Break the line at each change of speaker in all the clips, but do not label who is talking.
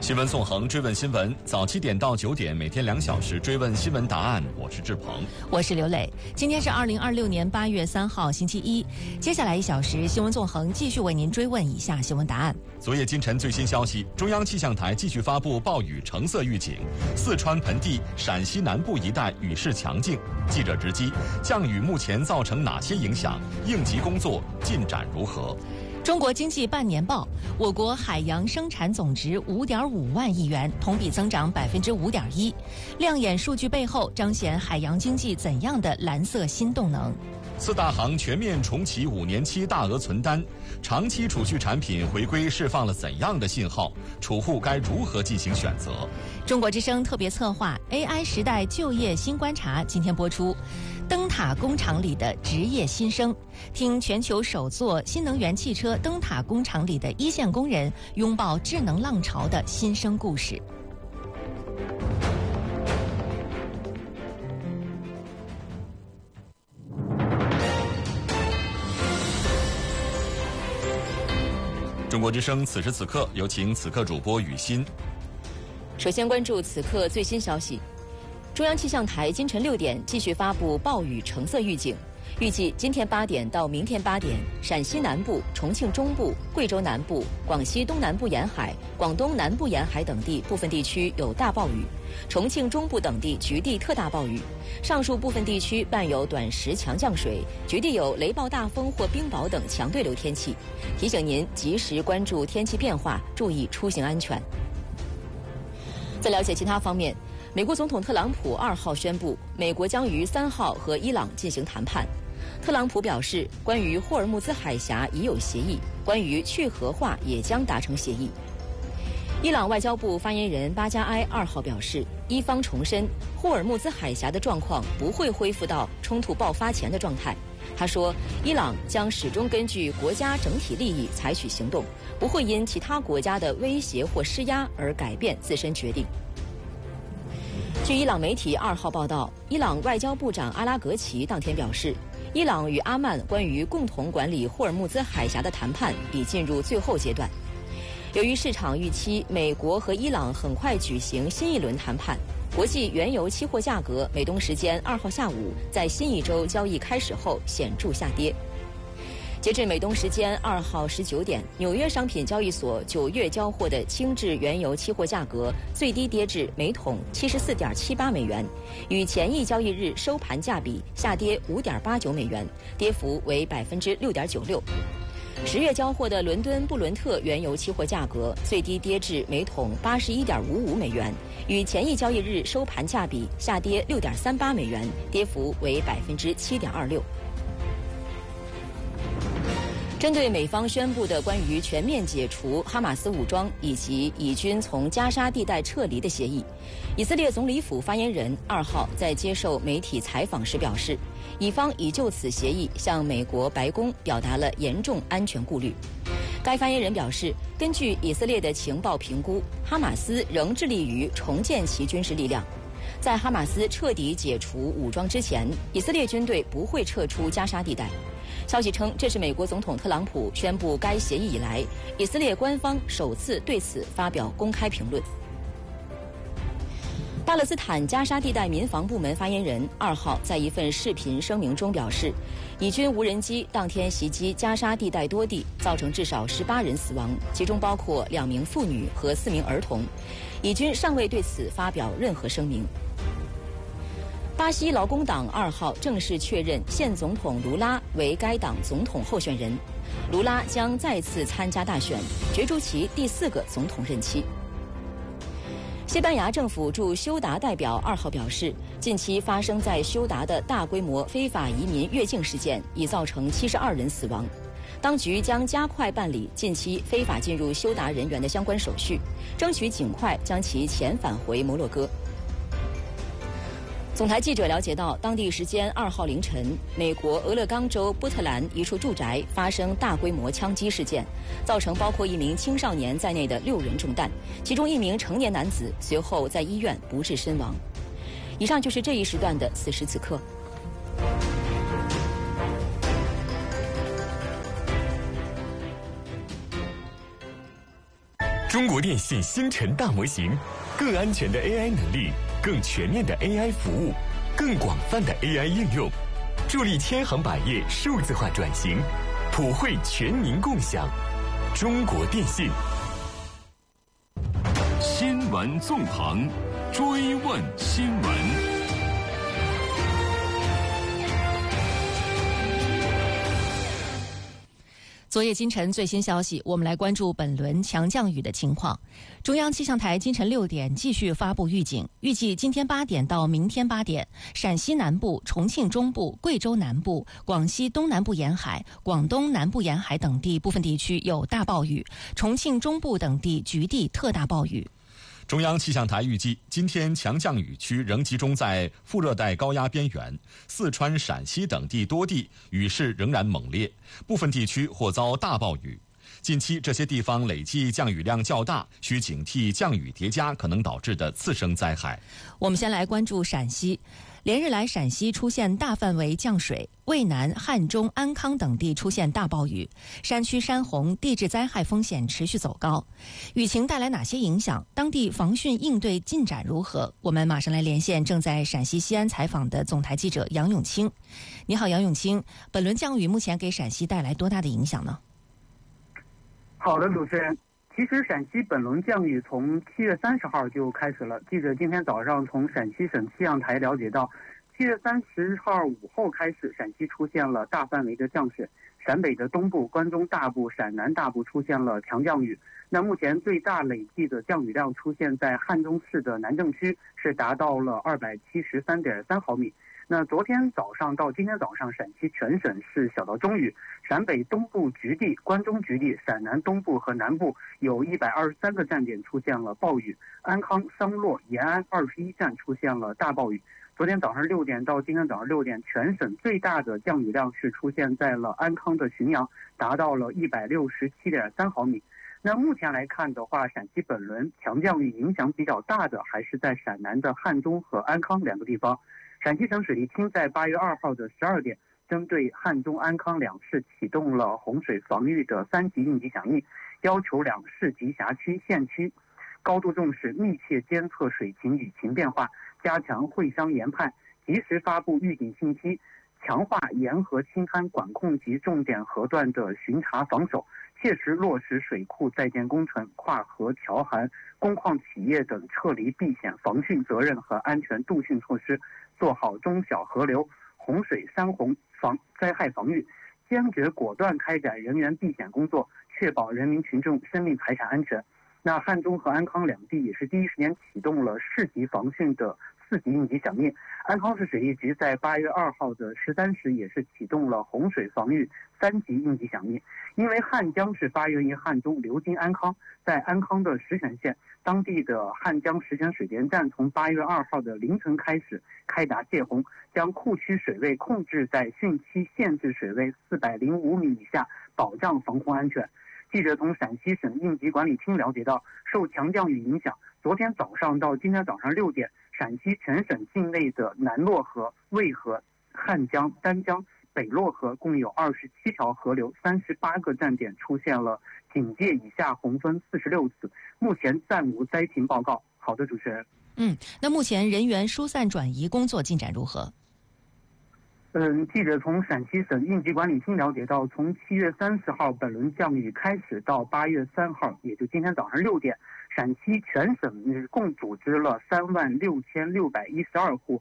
新闻纵横，追问新闻，早7点到9点，每天2小时追问新闻答案。我是志鹏，
我是刘磊。今天是2026年8月3号，星期一。接下来1小时，新闻纵横继续为您追问以下新闻答案。
昨夜今晨最新消息，中央气象台继续发布暴雨橙色预警，四川盆地、陕西南部一带雨势强劲。记者直击，降雨目前造成哪些影响？应急工作进展如何？
中国经济半年报，我国海洋生产总值5.5万亿元，同比增长5.1%。亮眼数据背后，彰显海洋经济怎样的蓝色新动能？
四大行全面重启5年期大额存单，长期储蓄产品回归释放了怎样的信号？储户该如何进行选择？
中国之声特别策划 AI 时代就业新观察今天播出。灯塔工厂里的职业新生，听全球首座新能源汽车灯塔工厂里的一线工人拥抱智能浪潮的新生故事。
中国之声此时此刻，有请此刻主播雨欣。
首先关注此刻最新消息。中央气象台今晨6点继续发布暴雨橙色预警，预计今天8点到明天8点，陕西南部、重庆中部、贵州南部、广西东南部沿海、广东南部沿海等地部分地区有大暴雨，重庆中部等地局地特大暴雨，上述部分地区伴有短时强降水，局地有雷暴大风或冰雹等强对流天气，提醒您及时关注天气变化，注意出行安全。在了解其他方面，美国总统特朗普2号宣布，美国将于3号和伊朗进行谈判。特朗普表示，关于霍尔木兹海峡已有协议，关于去核化也将达成协议。伊朗外交部发言人巴加埃2号表示，伊方重申霍尔木兹海峡的状况不会恢复到冲突爆发前的状态。他说，伊朗将始终根据国家整体利益采取行动，不会因其他国家的威胁或施压而改变自身决定。据伊朗媒体2号报道，伊朗外交部长阿拉格齐当天表示，伊朗与阿曼关于共同管理霍尔木兹海峡的谈判已进入最后阶段。由于市场预期美国和伊朗很快举行新一轮谈判，国际原油期货价格美东时间2号下午在新一周交易开始后显著下跌。截至美东时间2号19点，纽约商品交易所9月交货的轻质原油期货价格最低跌至每桶74.78美元，与前一交易日收盘价比下跌5.89美元，跌幅为6.96%。10月交货的伦敦布伦特原油期货价格最低跌至每桶81.55美元，与前一交易日收盘价比下跌6.38美元，跌幅为7.26%。针对美方宣布的关于全面解除哈马斯武装以及以军从加沙地带撤离的协议，以色列总理府发言人2号在接受媒体采访时表示，以方已就此协议向美国白宫表达了严重安全顾虑。该发言人表示，根据以色列的情报评估，哈马斯仍致力于重建其军事力量。在哈马斯彻底解除武装之前，以色列军队不会撤出加沙地带。消息称，这是美国总统特朗普宣布该协议以来，以色列官方首次对此发表公开评论。巴勒斯坦加沙地带民防部门发言人2号在一份视频声明中表示，以军无人机当天袭击加沙地带多地，造成至少18人死亡，其中包括2名妇女和4名儿童。以军尚未对此发表任何声明。巴西劳工党2号正式确认现总统卢拉为该党总统候选人，卢拉将再次参加大选，角逐其第4个总统任期。西班牙政府驻休达代表2号表示，近期发生在休达的大规模非法移民越境事件已造成72人死亡。当局将加快办理近期非法进入休达人员的相关手续，争取尽快将其遣返回摩洛哥。总台记者了解到，当地时间2号凌晨，美国俄勒冈州波特兰一处住宅发生大规模枪击事件，造成包括1名青少年在内的6人中弹，其中1名成年男子随后在医院不治身亡。以上就是这一时段的此时此刻。
中国电信星辰大模型，更安全的 AI 能力，更全面的 AI 服务，更广泛的 AI 应用，助力千行百业数字化转型，普惠全民共享。中国电信。
新闻纵横，追问新闻。
昨夜今晨最新消息，我们来关注本轮强降雨的情况。中央气象台今晨6点继续发布预警，预计今天8点到明天8点，陕西南部、重庆中部、贵州南部、广西东南部沿海、广东南部沿海等地部分地区有大暴雨，重庆中部等地局地特大暴雨。
中央气象台预计，今天强降雨区仍集中在副热带高压边缘，四川、陕西等地多地雨势仍然猛烈，部分地区或遭大暴雨。近期这些地方累计降雨量较大，需警惕降雨叠加可能导致的次生灾害。
我们先来关注陕西。连日来，陕西出现大范围降水，渭南、汉中、安康等地出现大暴雨，山区山洪、地质灾害风险持续走高。雨情带来哪些影响？当地防汛应对进展如何？我们马上来连线正在陕西西安采访的总台记者杨永清。你好，杨永清，本轮降雨目前给陕西带来多大的影响呢？
好的，主持人。其实陕西本轮降雨从7月30号就开始了。记者今天早上从陕西省气象台了解到，7月30号午后开始，陕西出现了大范围的降水，陕北的东部、关中大部、陕南大部出现了强降雨。那目前最大累计的降雨量出现在汉中市的南郑区，是达到了273.3毫米。那昨天早上到今天早上，陕西全省是小到中雨，陕北东部局地、关中局地、陕南东部和南部有123个站点出现了暴雨，安康、商洛、延安21站出现了大暴雨。昨天早上6点到今天早上6点，全省最大的降雨量是出现在了安康的浔阳，达到了167.3毫米。那目前来看的话，陕西本轮强降雨影响比较大的还是在陕南的汉中和安康两个地方。陕西省水利厅在8月2号的12点，针对汉中、安康两市启动了洪水防御的3级应急响应，要求两市及辖区、县区高度重视，密切监测水情、雨情变化，加强会商研判，及时发布预警信息，强化沿河青滩管控及重点河段的巡查防守，切实落实水库在建工程、跨河调涵、工矿企业等撤离避险防汛责任和安全度汛措施，做好中小河流、洪水、山洪灾害防御，坚决果断开展人员避险工作，确保人民群众生命财产安全。那汉中和安康两地也是第一时间启动了市级防汛的4级应急响应。安康市水利局在8月2号的13时也是启动了洪水防御3级应急响应。因为汉江是发源于汉中，流经安康，在安康的石泉县，当地的汉江石泉水电站从8月2号的凌晨开始开闸泄洪，将库区水位控制在汛期限制水位405米以下，保障防洪安全。记者从陕西省应急管理厅了解到，受强降雨影响，昨天早上到今天早上6点，陕西全省境内的南洛河、渭河、汉江、丹江、北洛河共有27条河流，38个站点出现了警戒以下洪峰46次，目前暂无灾情报告。好的，主持人。
那目前人员疏散转移工作进展如何？
记者从陕西省应急管理厅了解到，从7月30号本轮降雨开始到8月3号，也就今天早上6点，陕西全省共组织了36612户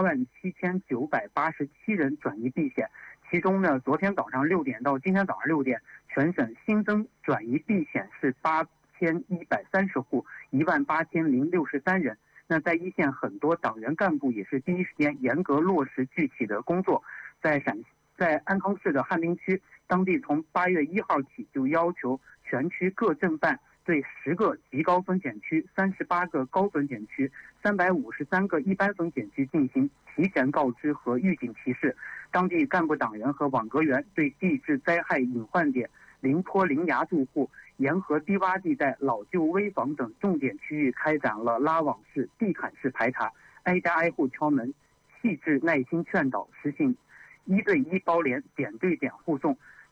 87987人转移避险。其中呢，昨天早上6点到今天早上6点，全省新增转移避险是8130户18063人。那在一线很多党员干部也是第一时间严格落实具体的工作。在安康市的汉滨区，当地从8月1号起就要求全区各镇办对10个极高风险区、38个高风险区、353个一般风险区进行提前告知和预警提示。当地干部党员和网格员对地质灾害隐患点、临坡临崖住户、沿河低洼地带、老旧危房等重点区域开展了拉网式、地毯式排查，挨家挨户敲门，细致耐心劝导，实行1对1包联、点对点护送，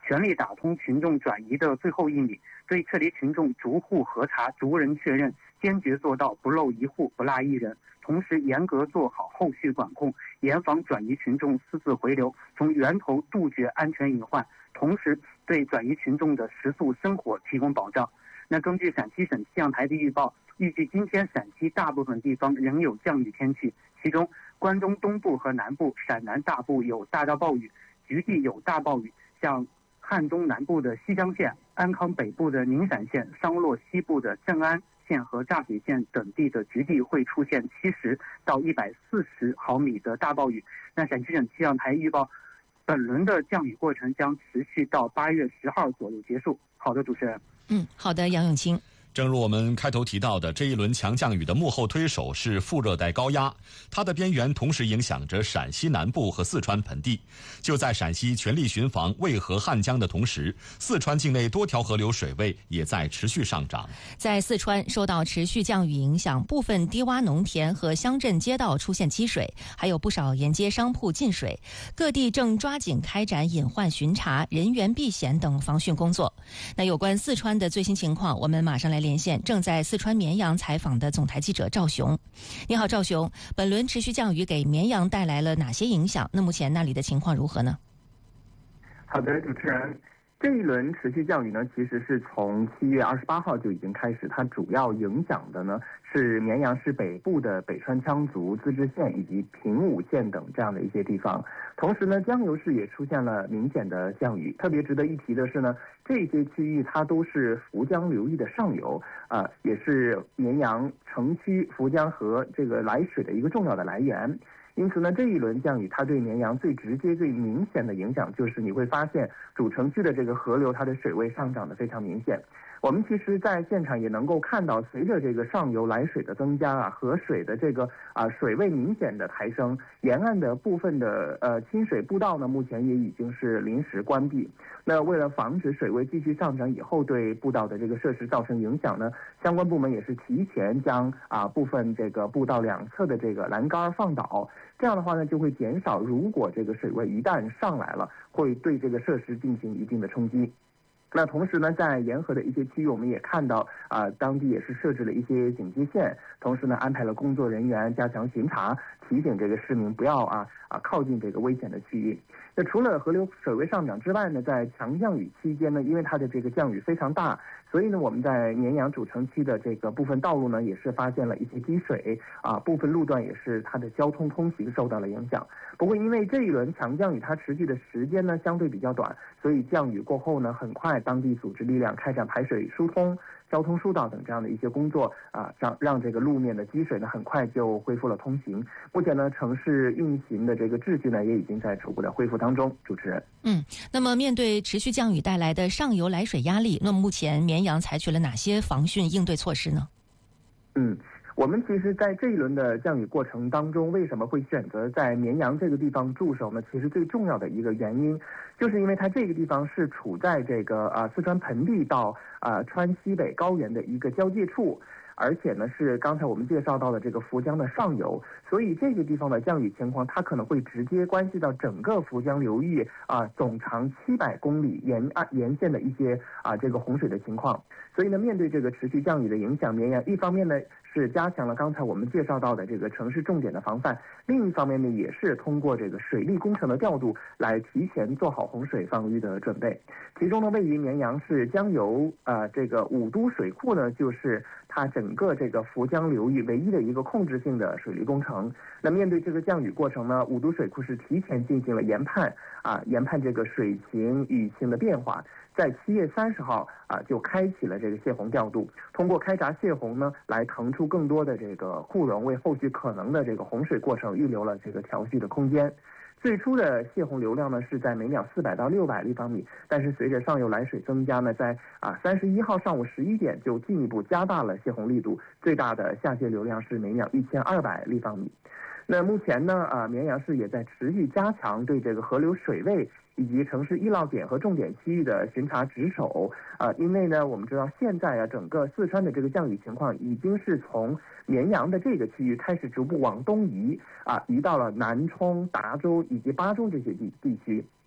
全力打通群众转移的最后1米，对撤离群众逐户核查、逐人确认，坚决做到不漏一户、不落一人。同时严格做好后续管控，严防转移群众私自回流，从源头杜绝安全隐患，同时对转移群众的食宿生活提供保障。那根据陕西省气象台的预报，预计今天陕西大部分地方仍有降雨天气，其中关中东部和南部、陕南大部有大到暴雨，局地有大暴雨，像汉中南部的西江县、安康北部的宁陕县、商洛西部的镇安县和乍水县等地的局地会出现70到140毫米的大暴雨。那陕西省气象台预报，本轮的降雨过程将持续到8月10号左右结束。好的，主持人。
好的，杨永清。
正如我们开头提到的，这一轮强降雨的幕后推手是副热带高压，它的边缘同时影响着陕西南部和四川盆地。就在陕西全力巡防渭河汉江的同时，四川境内多条河流水位也在持续上涨。
在四川受到持续降雨影响，部分低洼农田和乡镇街道出现积水，还有不少沿街商铺进水。各地正抓紧开展隐患巡查、人员避险等防汛工作。那有关四川的最新情况，我们马上来连线正在四川绵阳采访的总台记者赵雄。你好，赵雄。本轮持续降雨给绵阳带来了哪些影响？那目前那里的情况如何呢？
好的，主持人。这一轮持续降雨呢，其实是从7月28号就已经开始，它主要影响的呢是绵阳市北部的北川羌族自治县以及平武县等这样的一些地方。同时呢，江油市也出现了明显的降雨。特别值得一提的是呢，这些区域它都是涪江流域的上游，也是绵阳城区涪江河这个来水的一个重要的来源。因此呢，这一轮降雨它对绵阳最直接、最明显的影响就是你会发现主城区的这个河流它的水位上涨的非常明显。我们其实在现场也能够看到，随着这个上游来水的增加河水的这个水位明显的抬升，沿岸的部分的亲水步道呢，目前也已经是临时关闭。那为了防止水位继续上涨以后对步道的这个设施造成影响呢，相关部门也是提前将部分这个步道两侧的这个栏杆放倒。这样的话呢，就会减少如果这个水位一旦上来了，会对这个设施进行一定的冲击。那同时呢，在沿河的一些区域，我们也看到当地也是设置了一些警戒线，同时呢，安排了工作人员加强巡查，提醒这个市民不要靠近这个危险的区域。那除了河流水位上涨之外呢，在强降雨期间呢，因为它的这个降雨非常大，所以呢，我们在绵阳主城区的这个部分道路呢，也是发现了一些积水部分路段也是它的交通通行受到了影响。不过因为这一轮强降雨它持续的时间呢相对比较短，所以降雨过后呢，很快当地组织力量开展排水疏通、交通疏导等这样的一些工作让这个路面的积水呢很快就恢复了通行。目前呢，城市运行的这个秩序呢也已经在逐步的恢复当中。主持人。
那么面对持续降雨带来的上游来水压力，那么目前绵阳采取了哪些防汛应对措施呢？
我们其实在这一轮的降雨过程当中，为什么会选择在绵阳这个地方驻守呢？其实最重要的一个原因，就是因为它这个地方是处在这个四川盆地到川西北高原的一个交界处。而且呢，是刚才我们介绍到的这个涪江的上游，所以这个地方的降雨情况，它可能会直接关系到整个涪江流域总长700公里沿线的一些这个洪水的情况。所以呢，面对这个持续降雨的影响，绵阳一方面呢是加强了刚才我们介绍到的这个城市重点的防范，另一方面呢也是通过这个水利工程的调度来提前做好洪水防御的准备。其中呢，位于绵阳市江油这个五都水库呢，就是它整个这个涪江流域唯一的一个控制性的水利工程。那面对这个降雨过程呢，五都水库是提前进行了研判这个水情雨情的变化，在7月30号就开启了这个泄洪调度，通过开闸泄洪呢，来腾出更多的这个库容，为后续可能的这个洪水过程预留了这个调蓄的空间。最初的泄洪流量呢是在每秒400到600立方米，但是随着上游来水增加呢，在31号上午11点就进一步加大了泄洪力度，最大的下泄流量是每秒1200立方米。那目前呢，绵阳市也在持续加强对这个河流水位以及城市易涝点和重点区域的巡查值守。因为呢，我们知道现在整个四川的这个降雨情况已经是从绵阳的这个区域开始逐步往东移，移到了南充、达州以及巴中这些地区。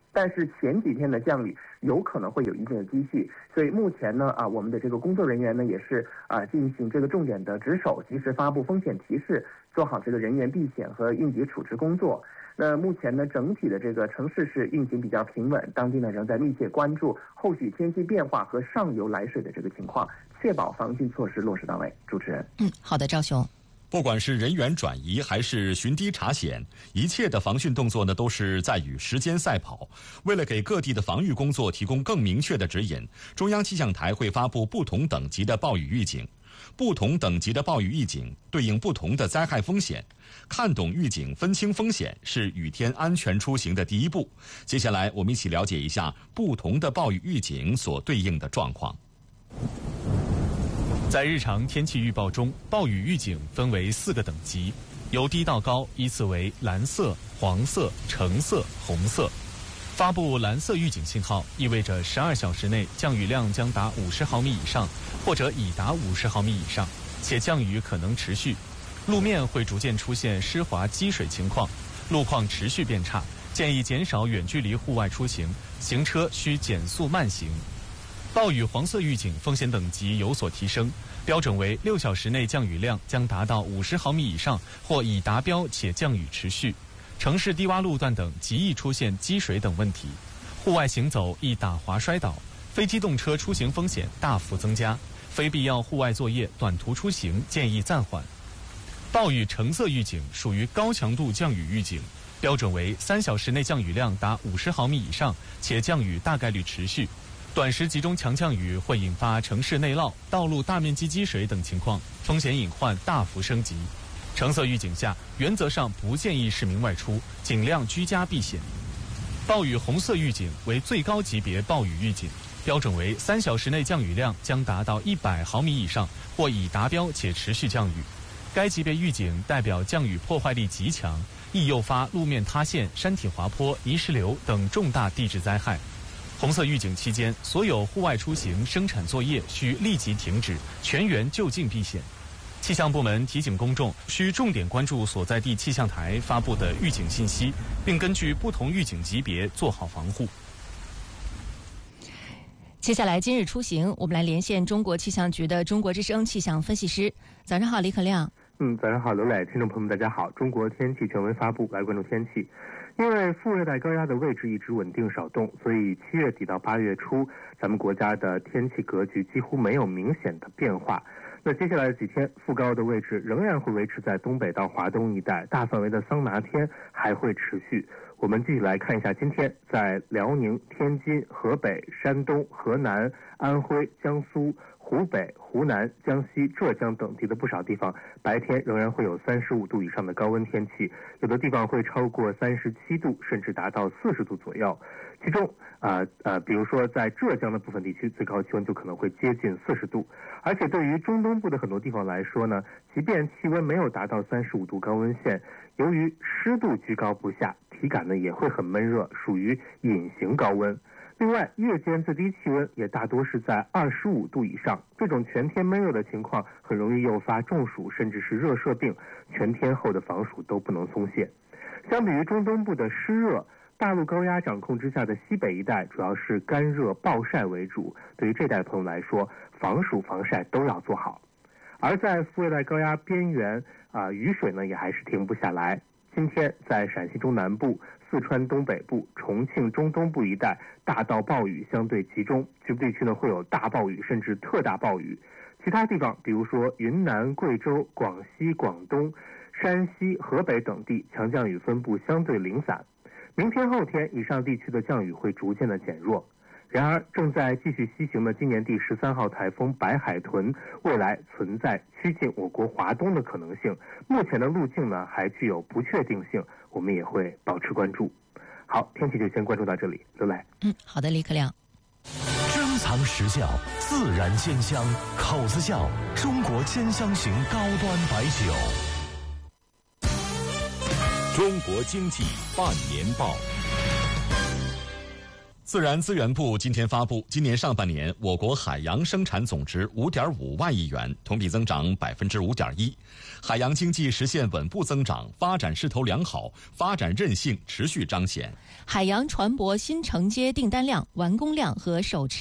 但是前几天的降雨有可能会有一定的积蓄，所以目前呢我们的这个工作人员呢也是进行这个重点的值守，及时发布风险提示，做好这个人员避险和应急处置工作。那目前呢，整体的这个城市是运行比较平稳，当地呢仍在密切关注后续天气变化和上游来水的这个情况，确保防汛措施落实到位。主持人，
好的，赵雄。
不管是人员转移还是寻堤查险，一切的防汛动作呢，都是在与时间赛跑。为了给各地的防御工作提供更明确的指引，中央气象台会发布不同等级的暴雨预警。不同等级的暴雨预警对应不同的灾害风险，看懂预警，分清风险，是雨天安全出行的第一步。接下来，我们一起了解一下不同的暴雨预警所对应的状况。
在日常天气预报中，暴雨预警分为4个等级，由低到高依次为蓝色、黄色、橙色、红色。发布蓝色预警信号意味着12小时内降雨量将达50毫米以上，或者已达50毫米以上，且降雨可能持续。路面会逐渐出现湿滑积水情况，路况持续变差，建议减少远距离户外出行，行车需减速慢行。暴雨黄色预警风险等级有所提升，标准为6小时内降雨量将达到50毫米以上，或已达标且降雨持续。城市低洼路段等极易出现积水等问题，户外行走易打滑摔倒，非机动车出行风险大幅增加，非必要户外作业、短途出行建议暂缓。暴雨橙色预警属于高强度降雨预警，标准为3小时内降雨量达50毫米以上，且降雨大概率持续。短时集中强降雨会引发城市内涝、道路大面积积水等情况，风险隐患大幅升级。橙色预警下，原则上不建议市民外出，尽量居家避险。暴雨红色预警为最高级别暴雨预警，标准为3小时内降雨量将达到100毫米以上，或已达标且持续降雨。该级别预警代表降雨破坏力极强，易诱发路面塌陷、山体滑坡、泥石流等重大地质灾害。红色预警期间，所有户外出行、生产作业需立即停止，全员就近避险。气象部门提醒公众，需重点关注所在地气象台发布的预警信息，并根据不同预警级别做好防护。
接下来今日出行，我们来连线中国气象局的中国之声气象分析师。早上好，李可亮。
早上好，刘磊，听众朋友们，大家好。中国天气权威发布，来关注天气。因为副热带高压的位置一直稳定少动，所以7月底到8月初，咱们国家的天气格局几乎没有明显的变化。那接下来几天，副高的位置仍然会维持在东北到华东一带，大范围的桑拿天还会持续。我们继续来看一下今天在辽宁、天津、河北、山东、河南、安徽、江苏、湖北、湖南、江西、浙江等地的不少地方，白天仍然会有35度以上的高温天气，有的地方会超过37度，甚至达到40度左右。其中比如说在浙江的部分地区，最高气温就可能会接近40度。而且对于中东部的很多地方来说呢，即便气温没有达到35度高温线，由于湿度居高不下，体感呢也会很闷热，属于隐形高温。另外，夜间最低气温也大多是在25度以上，这种全天闷热的情况很容易诱发中暑甚至是热射病，全天候的防暑都不能松懈。相比于中东部的湿热，大陆高压掌控之下的西北一带主要是干热暴晒为主，对于这代朋友来说，防暑防晒都要做好。而在副热带高压边缘雨水呢也还是停不下来。今天在陕西中南部、四川东北部、重庆中东部一带大到暴雨相对集中，局部地区呢会有大暴雨甚至特大暴雨。其他地方比如说云南、贵州、广西、广东、山西、河北等地强降雨分布相对零散。明天后天以上地区的降雨会逐渐的减弱。然而正在继续西行的今年第13号台风白海豚未来存在趋近我国华东的可能性，目前的路径呢还具有不确定性，我们也会保持关注。好，天气就先关注到这里，刘磊。
好的，李可亮。
珍藏实效，自然鲜香，口子窖中国兼香型高端白酒。
中国经济半年报。
自然资源部今天发布，今年上半年我国海洋生产总值5.5万亿元，同比增长5.1%，海洋经济实现稳步增长，发展势头良好，发展韧性持续彰显。
海洋船舶新承接订单量、完工量和手持